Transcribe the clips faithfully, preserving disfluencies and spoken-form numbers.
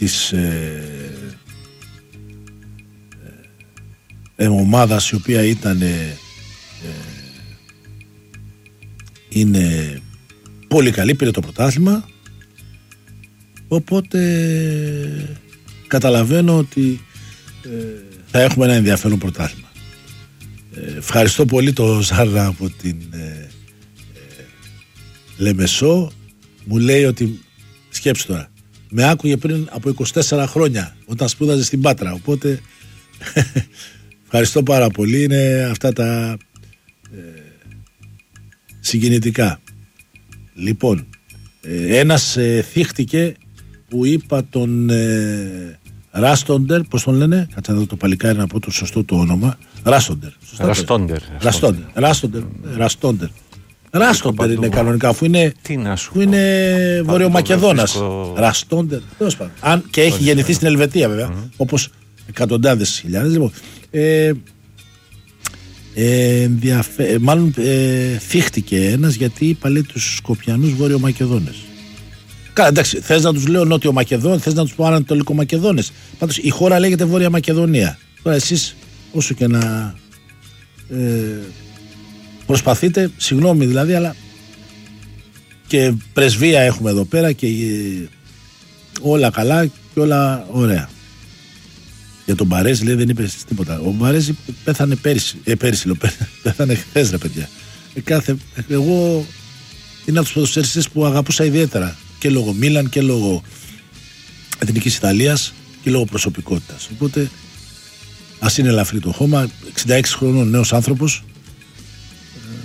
της ε, ε, ομάδας η οποία ήταν ε, είναι πολύ καλή, πήρε το πρωτάθλημα, οπότε καταλαβαίνω ότι ε, θα έχουμε ένα ενδιαφέρον πρωτάθλημα. Ε, ευχαριστώ πολύ το Ζάρα από την ε, ε, Λεμεσό. Μου λέει ότι, σκέψου τώρα, με άκουγε πριν από είκοσι τέσσερα χρόνια όταν σπούδαζε στην Πάτρα, οπότε ευχαριστώ πάρα πολύ. Είναι αυτά τα ε, συγκινητικά. Λοιπόν, ε, ένας ε, θύχτηκε που είπα τον ε, Ράστοντερ, πώς τον λένε, κάτσε να δω το παλικάρι να πω το σωστό το όνομα. Ράστοντερ. Ραστόντερ. Ραστόντερ. Ράστοντερ. Ραστόντερ. Ράστοντερ είναι κανονικά, αφού είναι, είναι Βορειομακεδόνας. Ραστόντερ. Τέλος πάντων. Αν και έχει γεννηθεί στην Ελβετία βέβαια, mm-hmm. όπως εκατοντάδες χιλιάδες. Λοιπόν, ε, ε, διαφε... μάλλον ε, θύχτηκε ένας γιατί είπα λέει τους Σκοπιανούς Βορειομακεδόνες. Καλά, εντάξει, θες να τους λέω Νότιο Μακεδόν, θες να τους πω Ανατολικό Μακεδόνες. Πάντως η χώρα λέγεται Βόρεια Μακεδονία. Τώρα εσείς όσο και να ε, προσπαθείτε, συγγνώμη δηλαδή, αλλά και πρεσβεία έχουμε εδώ πέρα και ε, όλα καλά και όλα ωραία. Για τον Μπαρέζη λέει δεν είπε τίποτα. Ο Μπαρέζη πέθανε πέρυσι, ε, πέρυσι λέω, πέθανε χθες ρε παιδιά. Ε, κάθε, εγώ είναι από τους ποδοσφαιριστές που αγαπούσα ιδιαίτερα και λόγω Μίλαν και λόγω Εθνικής Ιταλίας και λόγω προσωπικότητας. Οπότε ας είναι ελαφρύ το χώμα, εξήντα έξι χρονών νέος άνθρωπος. Ε,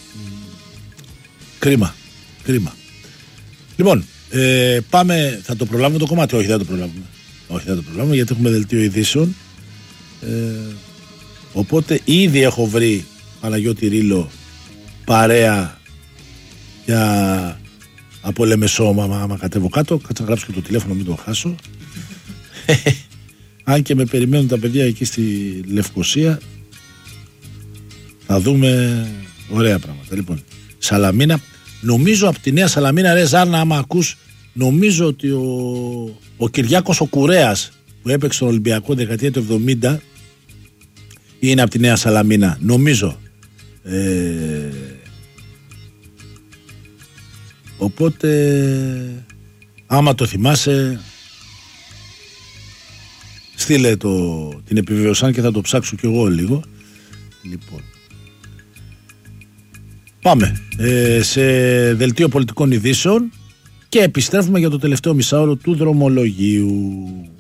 κρίμα, κρίμα. Λοιπόν, ε, πάμε, θα το προλάβουμε το κομμάτι, όχι δεν το προλάβουμε. Όχι δεν το προλάβουμε γιατί έχουμε δελτίο ειδήσεων. Ε, οπότε ήδη έχω βρει Παναγιώτη Ρήλο παρέα για από Λεμεσό, άμα κατέβω κάτω, κάτσα να γράψω και το τηλέφωνο, μην το χάσω. Αν και με περιμένουν τα παιδιά εκεί στη Λευκοσία, θα δούμε ωραία πράγματα. Λοιπόν, Σαλαμίνα, νομίζω από τη Νέα Σαλαμίνα, ρε Ζάρνα, άμα ακούς, νομίζω ότι ο, ο Κυριάκος ο Κουρέας που έπαιξε στον Ολυμπιακό δεκαετία του εβδομήντα είναι από τη Νέα Σαλαμίνα, νομίζω. Ε, οπότε άμα το θυμάσαι στείλε το, την επιβεβαιωσάν και θα το ψάξω κι εγώ λίγο. Λοιπόν, πάμε ε, σε δελτίο πολιτικών ειδήσεων και επιστρέφουμε για το τελευταίο μισάωρο του δρομολογίου.